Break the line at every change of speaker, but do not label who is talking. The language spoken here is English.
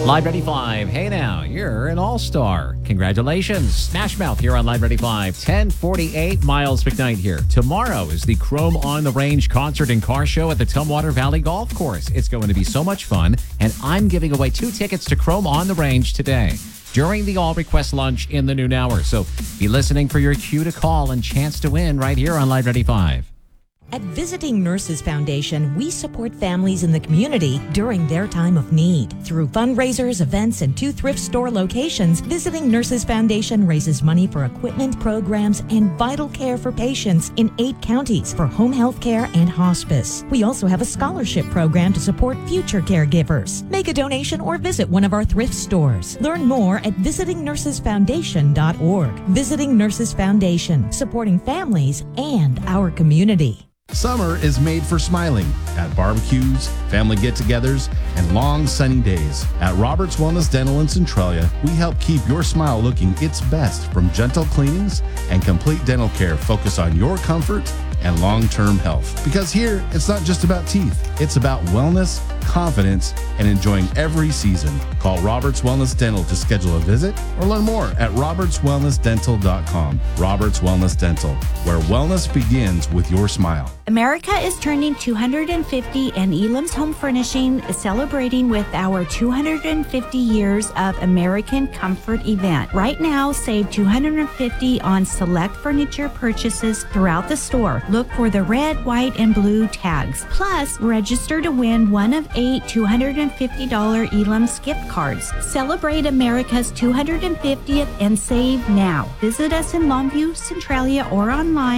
Live Ready 5. Hey now, you're an all-star. Congratulations. Smash Mouth here on Live Ready 5. 10:48, Miles McKnight here. Tomorrow is the Chrome on the Range concert and car show at the Tumwater Valley Golf Course. It's going to be so much fun, and I'm giving away 2 tickets to Chrome on the Range today during the all-request lunch in the noon hour. So be listening for your cue to call and chance to win right here on Live Ready 5.
At Visiting Nurses Foundation, we support families in the community during their time of need. Through fundraisers, events, and 2 thrift store locations, Visiting Nurses Foundation raises money for equipment, programs, and vital care for patients in 8 counties for home health care and hospice. We also have a scholarship program to support future caregivers. Make a donation or visit one of our thrift stores. Learn more at visitingnurses.org. Visiting Nurses Foundation, supporting families and our community.
Summer is made for smiling at barbecues, family get-togethers, and long sunny days. At Roberts Wellness Dental in Centralia, we help keep your smile looking its best from gentle cleanings and complete dental care focused on your comfort and long-term health. Because here, it's not just about teeth. It's about wellness, confidence, and enjoying every season. Call Roberts Wellness Dental to schedule a visit or learn more at robertswellnessdental.com. Roberts Wellness Dental, where wellness begins with your smile.
America is turning 250 and Elam's Home Furnishing is celebrating with our 250 years of American Comfort event. Right now, save $250 on select furniture purchases throughout the store. Look for the red, white, and blue tags. Plus, register to win one of 8 $250 Elam's gift cards. Celebrate America's 250th and save now. Visit us in Longview, Centralia, or online